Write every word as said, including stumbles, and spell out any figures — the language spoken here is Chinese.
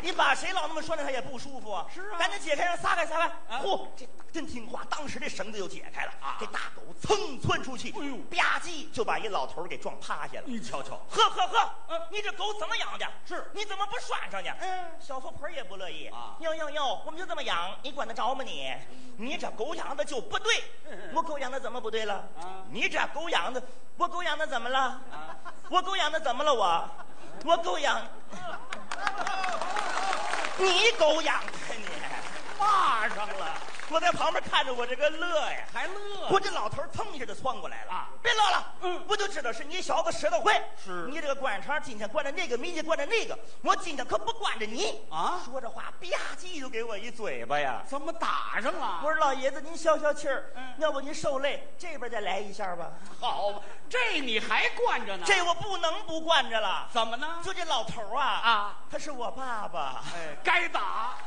你把谁老那么拴着他也不舒服啊。 是啊， 赶紧解开，让撒开撒开。嚯，这真听话，当时这绳子就解开了啊！这大狗噌窜出去，哎呦，吧唧就把一老头给撞趴下了。 你瞧瞧， 呵呵呵，你这狗怎么养的？ 是， 你怎么不拴上呢？嗯，小富婆也不乐意啊。哟哟哟，我们就这么养，你管得着吗你？你这狗养的就不对。我狗养的怎么不对了？啊，你这狗养的，我狗养的怎么了？啊，我狗养的怎么了？我，我狗养，你狗养的你， 骂上了。 我在旁边看着，我这个乐呀， 还乐！ 我这老头蹭一下就窜过来了啊！别乐了，嗯，我就知道是你小子使得会。 是你这个官场今天惯着那个，明天惯着那个，我今天可不惯着你啊！说着话，吧唧就给我一嘴巴呀！ 怎么打上了？ 我说老爷子，您消消气儿，嗯，要不您受累，这边再来一下吧。 好吧，这你还惯着呢？ 这我不能不惯着了。 怎么呢？ 就这老头啊啊，他是我爸爸， 哎，该打。